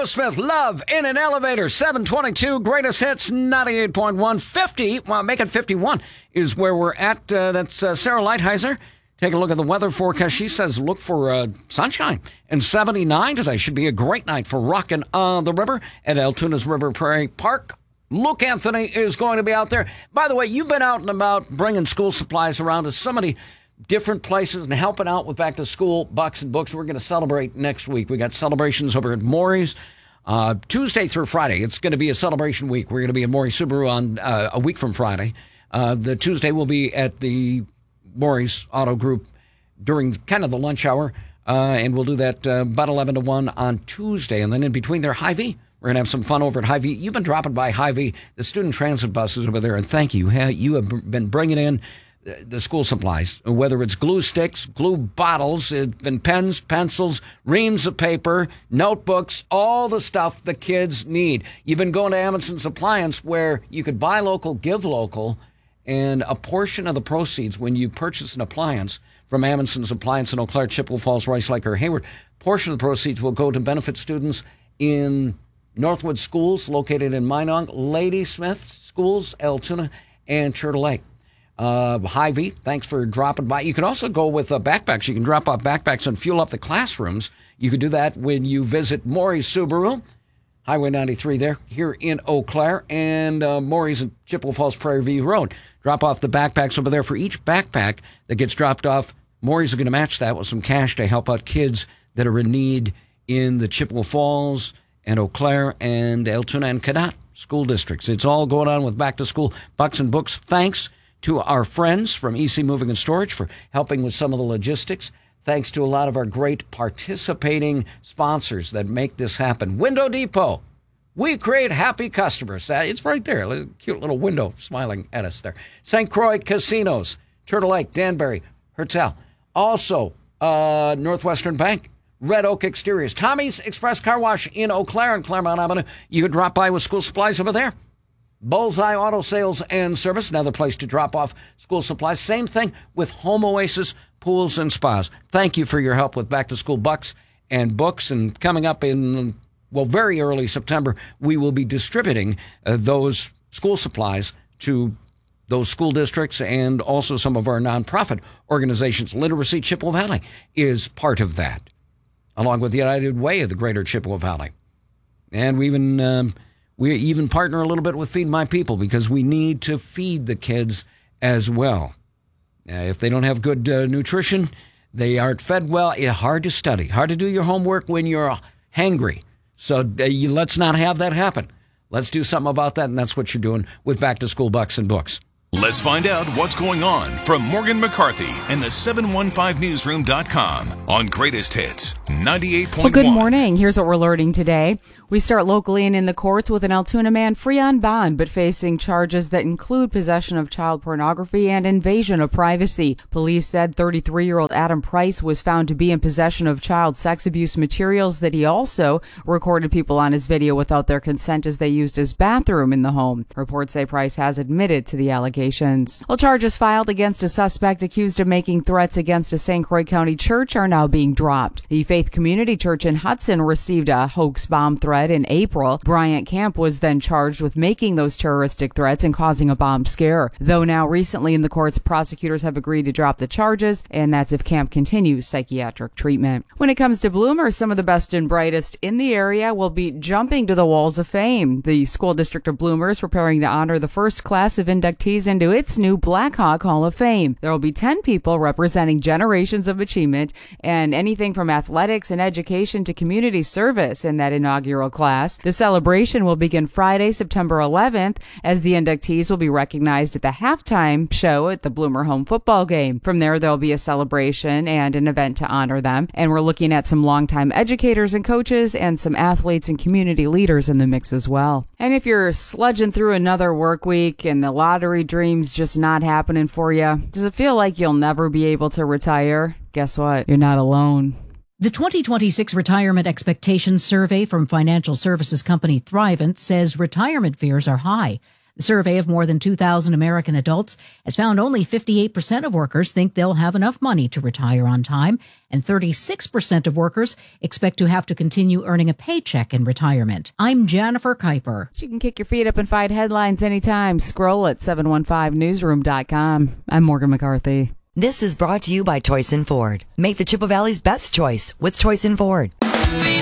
Aerosmith, Love in an Elevator, 722, Greatest Hits, 98.1, 50, well, make it 51 is where we're at. That's Sarah Lighthizer. Take a look at the weather forecast. She says look for sunshine. And 79 today should be a great night for rocking on the river at Altoonah's River Prairie Park. Luke Anthony is going to be out there. By the way, you've been out and about bringing school supplies around to so many different places and helping out with back to school bucks and books. We're going to celebrate next week. We got celebrations over at Maury's Tuesday through Friday. It's going to be a celebration week. We're going to be at Maury's Subaru on a week from Friday. The Tuesday will be at the Maury's Auto Group during kind of the lunch hour, and we'll do that about 11 to 1 on Tuesday. And then in between there, Hy-Vee. We're going to have some fun over at Hy-Vee. You've been dropping by Hy-Vee, the student transit buses over there, and thank you. You have been bringing in the school supplies, whether it's glue sticks, glue bottles, it's been pens, pencils, reams of paper, notebooks, all the stuff the kids need. You've been going to Amundsen's Appliance where you could buy local, give local, and a portion of the proceeds when you purchase an appliance from Amundsen's Appliance in Eau Claire, Chippewa Falls, Rice Lake, or Hayward, portion of the proceeds will go to benefit students in Northwood Schools located in Minong, Ladysmith Schools, Altoona, and Turtle Lake. Hy-Vee, thanks for dropping by. You can also go with backpacks. You can drop off backpacks and fuel up the classrooms. You can do that when you visit Maury's Subaru, Highway 93 there, here in Eau Claire, and Maury's in Chippewa Falls, Prairie View Road. Drop off the backpacks over there. For each backpack that gets dropped off, Maury's are going to match that with some cash to help out kids that are in need in the Chippewa Falls and Eau Claire and Altoona and Cadott school districts. It's all going on with back to school bucks and books. Thanks to our friends from EC Moving and Storage for helping with some of the logistics. Thanks to a lot of our great participating sponsors that make this happen. Window Depot. We create happy customers. It's right there. A cute little window smiling at us there. St. Croix Casinos, Turtle Lake, Danbury, Hertel. Also, Northwestern Bank, Red Oak Exteriors, Tommy's Express Car Wash in Eau Claire and Claremont Avenue. You could drop by with school supplies over there. Bullseye Auto Sales and Service, another place to drop off school supplies. Same thing with Home Oasis Pools and Spas. Thank you for your help with back to school bucks and books. And coming up in, well, very early September, we will be distributing those school supplies to those school districts and also some of our nonprofit organizations. Literacy Chippewa Valley is part of that, along with the United Way of the Greater Chippewa Valley. And we even partner a little bit with Feed My People because we need to feed the kids as well. If they don't have good nutrition, they aren't fed well, it's hard to study, hard to do your homework when you're hangry. So let's not have that happen. Let's do something about that, and that's what you're doing with Back to School Bucks and Books. Let's find out what's going on from Morgan McCarthy and the 715newsroom.com on Greatest Hits 98.1. Well, good morning. Here's what we're learning today. We start locally and in the courts with an Altoona man free on bond, but facing charges that include possession of child pornography and invasion of privacy. Police said 33-year-old Adam Price was found to be in possession of child sex abuse materials that he also recorded people on his video without their consent as they used his bathroom in the home. Reports say Price has admitted to the allegations. Well, charges filed against a suspect accused of making threats against a St. Croix County church are now being dropped. The Faith Community Church in Hudson received a hoax bomb threat in April. Bryant Camp was then charged with making those terroristic threats and causing a bomb scare. Though now recently in the courts, prosecutors have agreed to drop the charges, and that's if Camp continues psychiatric treatment. When it comes to Bloomers, some of the best and brightest in the area will be jumping to the walls of fame. The school district of Bloomers preparing to honor the first class of inductees into its new Blackhawk Hall of Fame. There will be 10 people representing generations of achievement and anything from athletics and education to community service in that inaugural class. The celebration will begin Friday, September 11th, as the inductees will be recognized at the halftime show at the Bloomer home football game. From there, there'll be a celebration and an event to honor them. And we're looking at some longtime educators and coaches and some athletes and community leaders in the mix as well. And if you're sludging through another work week and the lottery dream's just not happening for you, does it feel like you'll never be able to retire? Guess what? You're not alone. The 2026 Retirement Expectations Survey from financial services company Thrivent says retirement fears are high. The survey of more than 2,000 American adults has found only 58% of workers think they'll have enough money to retire on time, and 36% of workers expect to have to continue earning a paycheck in retirement. I'm Jennifer Kuiper. You can kick your feet up and find headlines anytime. Scroll at 715newsroom.com. I'm Morgan McCarthy. This is brought to you by Toyson Ford. Make the Chippewa Valley's best choice with Toyson Ford.